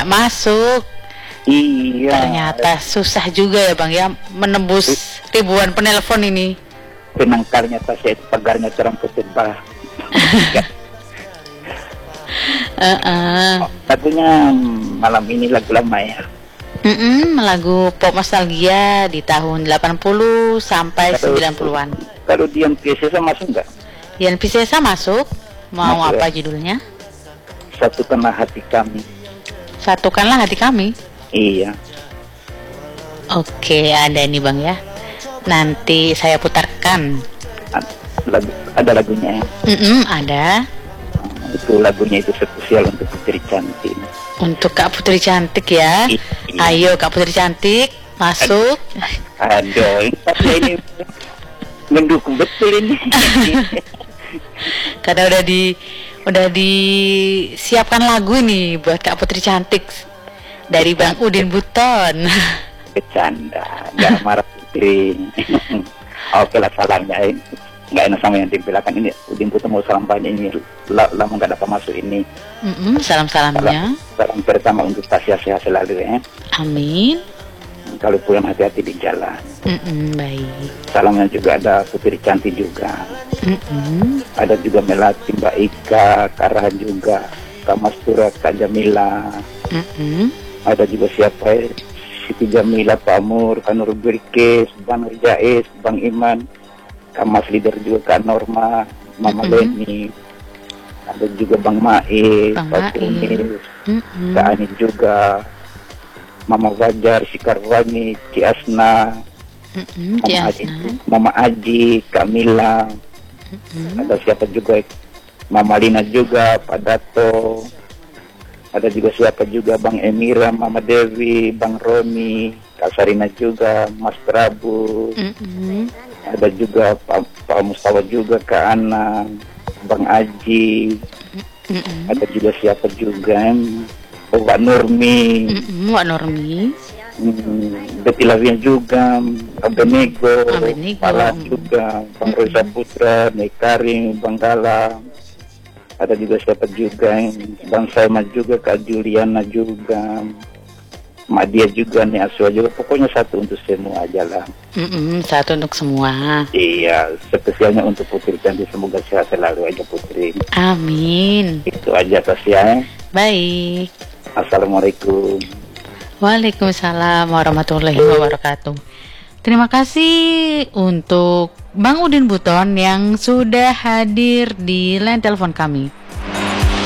nggak masuk. Iya. Ternyata susah juga ya Bang ya menembus ribuan penelpon ini. Penangkalnya saya itu pagarnya terangkut tebal. Lagunya malam ini lagu lama ya. Lagu pop nostalgia di tahun 80 sampai 90-an. Kalau Dian Piscesa masuk nggak? Dian Piscesa masuk. Mau Masuk, apa ya? judulnya? Satukanlah hati kami. Satukanlah hati kami. Iya. Oke, ada nih Bang ya. Nanti saya putarkan. Ada lagunya ya. Ada. Itu lagunya itu spesial untuk Putri Cantik. Untuk Kak Putri Cantik ya. Iya. Ayo Kak Putri Cantik masuk. Aduh, tapi ini mendukung betul ini. Karena udah disiapkan lagu nih buat Kak Putri Cantik dari Bang Udin Buton. Bercanda, nggak marah Putri. Oke lah, salamnya nggak enak sama yang dibilakan ini. Udin Buton mau salam banyak ini, lama nggak dapat masuk ini. Salam-salamnya. Salam pertama untuk Tasya, sehat selalu ya. Amin. Kalau pulang hati-hati di jalan. Baik. Salamnya juga ada Putri Cantik juga. Ada juga Melati, Mbak Ika, Karahan juga, Kak Mastura, Kak Jamila. Ada juga siapa ya? Siti Jamila, Pak Amur, Kak Nur Birkes, Bang Rijais, Bang Iman, Kak Mas Leader juga, Kak Norma, Mama Leni. Ada juga Bang Mae, Pak Tunis, Kak Ani juga, Mama Fajar, si Karwani, Ci Asna, Mama Aji, Kak Mila. Ada siapa juga, Mama Lina juga, Pak Dato. Ada juga siapa juga, Bang Emira, Mama Dewi, Bang Roni, Kak Sarina juga, Mas Prabu. Ada juga Pak Mustawa juga, Kak Ana, Bang Aji. Ada juga siapa juga, Wak Nurmi. Wak Nurmi. Betilavian juga, Abenego, Pala juga, Bang Rosa Putra, Nekaring, Bang Gala. Ada juga siapa juga, Bang Salma juga, Kak Juliana juga, Mak Dia juga, nih Aswa juga. Pokoknya satu untuk semua aja lah. Satu untuk semua. Iya, spesialnya untuk Putri Cantik, semoga sehat selalu aja Putri. Amin. Itu aja Tasya. Baik. Assalamualaikum. Waalaikumsalam warahmatullahi wabarakatuh. Terima kasih untuk Bang Udin Buton yang sudah hadir di line telepon kami.